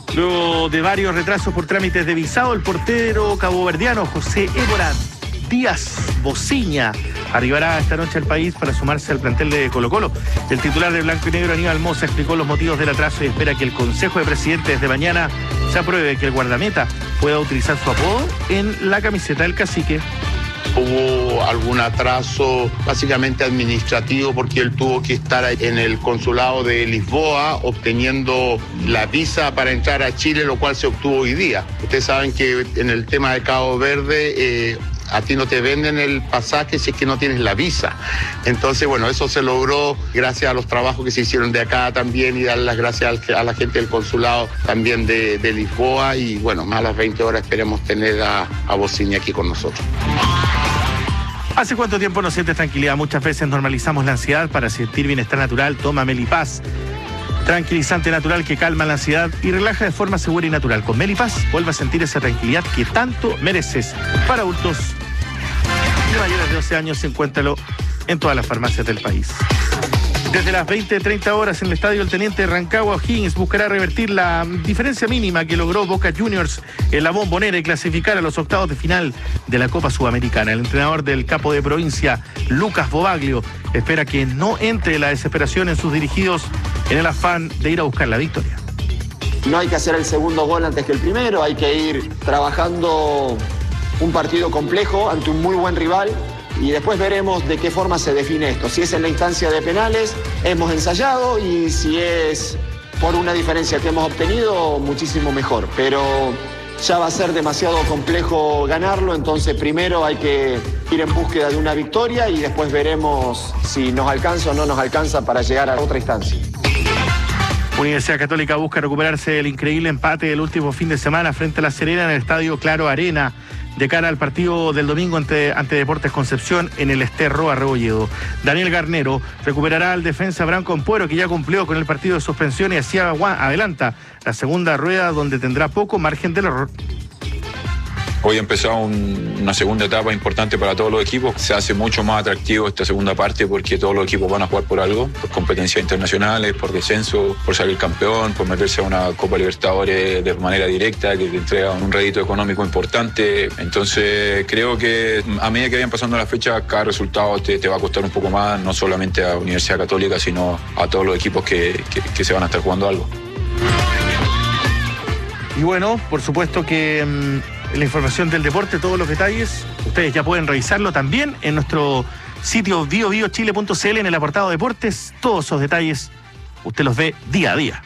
Luego de varios retrasos por trámites de visado, el portero caboverdiano José Évora Díaz Bociña arribará esta noche al país para sumarse al plantel de Colo-Colo. El titular de Blanco y Negro, Aníbal Mosa, explicó los motivos del atraso y espera que el Consejo de Presidentes de mañana se apruebe que el guardameta pueda utilizar su apodo en la camiseta del Cacique. Hubo algún atraso básicamente administrativo porque él tuvo que estar en el consulado de Lisboa obteniendo la visa para entrar a Chile, lo cual se obtuvo hoy día. Ustedes saben que en el tema de Cabo Verde a ti no te venden el pasaje si es que no tienes la visa. Entonces, bueno, eso se logró gracias a los trabajos que se hicieron de acá también y dar las gracias a la gente del consulado también de Lisboa y bueno, más a las 20 horas esperemos tener a Bociña aquí con nosotros. ¿Hace cuánto tiempo no sientes tranquilidad? Muchas veces normalizamos la ansiedad. Para sentir bienestar natural, toma Melipaz. Tranquilizante natural que calma la ansiedad y relaja de forma segura y natural. Con Melipaz vuelve a sentir esa tranquilidad que tanto mereces. Para adultos y mayores de 12 años, encuéntralo en todas las farmacias del país. Desde las 20:30 horas en el estadio El Teniente Rancagua, O'Higgins buscará revertir la diferencia mínima que logró Boca Juniors en la Bombonera y clasificar a los octavos de final de la Copa Sudamericana. El entrenador del capo de provincia, Lucas Bobaglio, espera que no entre la desesperación en sus dirigidos en el afán de ir a buscar la victoria. No hay que hacer el segundo gol antes que el primero, hay que ir trabajando un partido complejo ante un muy buen rival. Y después veremos de qué forma se define esto. Si es en la instancia de penales, hemos ensayado y si es por una diferencia que hemos obtenido, muchísimo mejor. Pero ya va a ser demasiado complejo ganarlo, entonces primero hay que ir en búsqueda de una victoria y después veremos si nos alcanza o no nos alcanza para llegar a otra instancia. Universidad Católica busca recuperarse del increíble empate del último fin de semana frente a La Serena en el estadio Claro Arena, de cara al partido del domingo ante Deportes Concepción en el Esterro Arrebolledo. Daniel Garnero recuperará al defensa Branco Ampuero, que ya cumplió con el partido de suspensión y así adelanta la segunda rueda donde tendrá poco margen del error. Hoy ha empezado una segunda etapa importante para todos los equipos. Se hace mucho más atractivo esta segunda parte porque todos los equipos van a jugar por algo, por competencias internacionales, por descenso, por salir campeón, por meterse a una Copa Libertadores de manera directa que te entrega un rédito económico importante. Entonces creo que a medida que vayan pasando las fechas, cada resultado te va a costar un poco más, no solamente a Universidad Católica, sino a todos los equipos que se van a estar jugando algo. Y bueno, por supuesto que la información del deporte, todos los detalles, ustedes ya pueden revisarlo también en nuestro sitio biobiochile.cl en el apartado deportes. Todos esos detalles usted los ve día a día.